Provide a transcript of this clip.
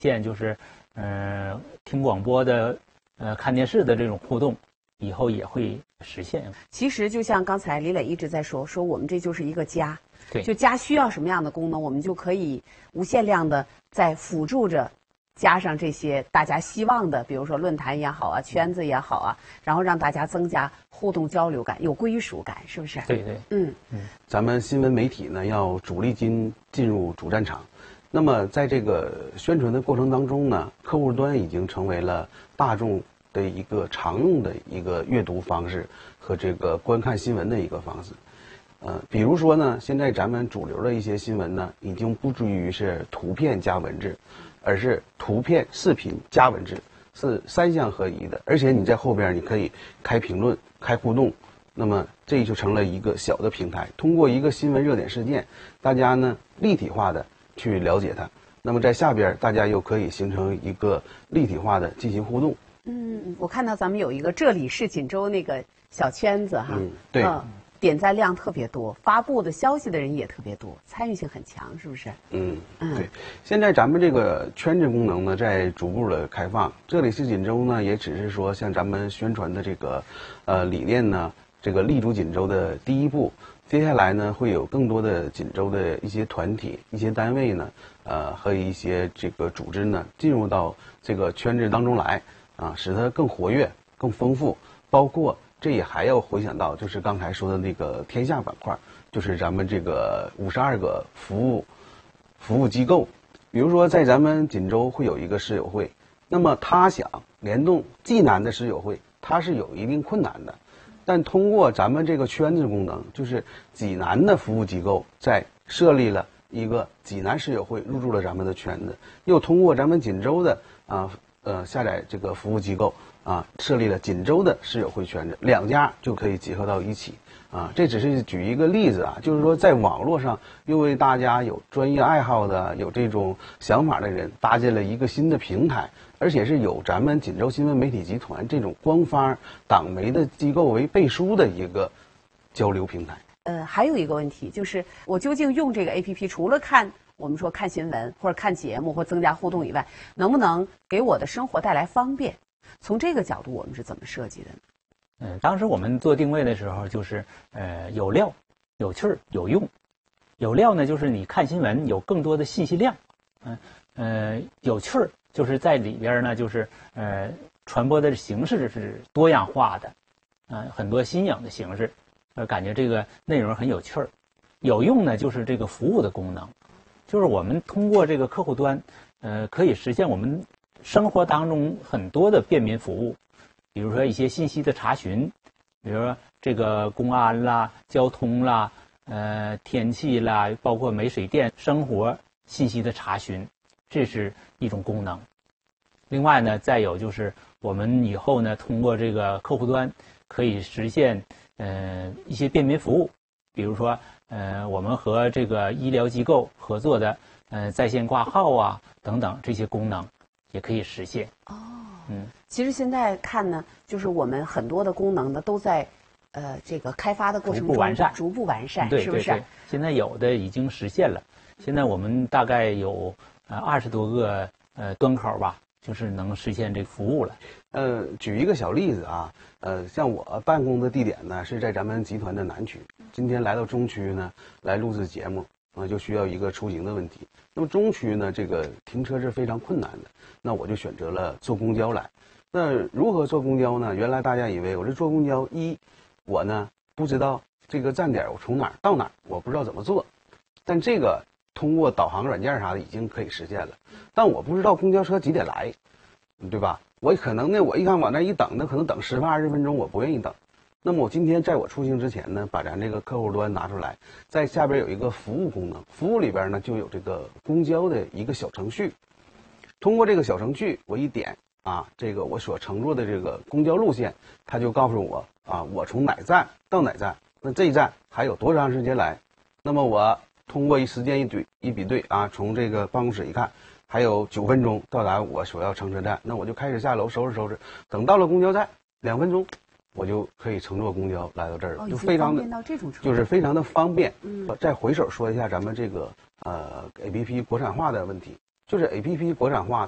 现就是听广播的看电视的这种互动，以后也会实现。 其实就像刚才李磊一直在说我们这就是一个家， 对， 就家需要什么样的功能，我们就可以无限量的在辅助着。加上这些大家希望的，比如说论坛也好啊，圈子也好啊，然后让大家增加互动交流感，有归属感，是不是？ 对对， 咱们新闻媒体呢，要主力军进入主战场。那么在这个宣传的过程当中呢，客户端已经成为了大众的一个常用的一个阅读方式和这个观看新闻的一个方式。比如说呢，现在咱们主流的一些新闻呢，已经不至于是图片加文字。而是图片、视频加文字，是3项合一的，而且你在后边你可以开评论、开互动，那么这就成了一个小的平台。通过一个新闻热点事件，大家呢立体化的去了解它，那么在下边大家又可以形成一个立体化的进行互动。 我看到咱们有一个这里是锦州那个小圈子哈， 对。 点赞量特别多，发布的消息的人也特别多，参与性很强，是不是？ 对。现在咱们这个圈子功能呢，在逐步的开放。这里是锦州呢，也只是说像咱们宣传的这个理念呢，这个立足锦州的第一步。接下来呢，会有更多的锦州的一些团体、一些单位呢，和一些这个组织呢，进入到这个圈子当中来啊，使它更活跃、更丰富，包括。这也还要回想到，就是刚才说的那个天下板块，就是咱们这个52个服务机构，比如说在咱们锦州会有一个室友会，那么他想联动济南的室友会，它是有一定困难的，但通过咱们这个圈子功能，就是济南的服务机构在设立了一个济南室友会，入驻了咱们的圈子，又通过咱们锦州的下载这个服务机构。设立了锦州的室友会圈子，2家就可以结合到一起这只是举一个例子就是说在网络上又为大家有专业爱好的、有这种想法的人搭建了一个新的平台，而且是有咱们锦州新闻媒体集团这种官方党媒的机构为背书的一个交流平台。 还有一个问题就是，我究竟用这个 APP 除了我们说看新闻或者看节目或增加互动以外，能不能给我的生活带来方便？从这个角度，我们是怎么设计的呢？ 当时我们做定位的时候，就是有料、有趣儿、有用。有料呢，就是你看新闻有更多的信息量，有趣儿就是在里边呢，就是传播的形式是多样化的，很多新颖的形式，感觉这个内容很有趣儿。有用呢，就是这个服务的功能，就是我们通过这个客户端，可以实现我们生活当中很多的便民服务，比如说一些信息的查询，比如说这个公安啦、交通啦、天气啦，包括煤水电生活信息的查询，这是一种功能。另外呢，再有就是我们以后呢，通过这个客户端可以实现一些便民服务，比如说我们和这个医疗机构合作的在线挂号等等这些功能。也可以实现其实现在看呢，就是我们很多的功能呢都在这个开发的过程中逐步完善， 对， 是不是？ 对，现在有的已经实现了，现在我们大概有20多个端口吧，就是能实现这个服务了。 举一个小例子像我办公的地点呢是在咱们集团的南区，今天来到中区呢来录制节目。就需要一个出行的问题。那么中区呢，这个停车是非常困难的，那我就选择了坐公交来。那如何坐公交呢？原来大家以为我这坐公交，我呢不知道这个站点我从哪儿到哪儿，我不知道怎么坐。但这个通过导航软件啥的已经可以实现了。但我不知道公交车几点来，对吧？我可能呢，我一看往那一等，那可能等10分20分钟，我不愿意等。那么我今天在我出行之前呢，把咱这个客户端拿出来，在下边有一个服务功能，服务里边呢就有这个公交的一个小程序。通过这个小程序，我一点这个我所乘坐的这个公交路线，它就告诉我我从哪站到哪站，那这一站还有多长时间来。那么我通过时间一比对从这个办公室一看，还有9分钟到达我所要乘车站，那我就开始下楼收拾收拾，等到了公交站2分钟。我就可以乘坐公交来到这儿了，就非常的就是非常的方便。再回首说一下咱们这个APP 国产化的问题，就是 APP 国产化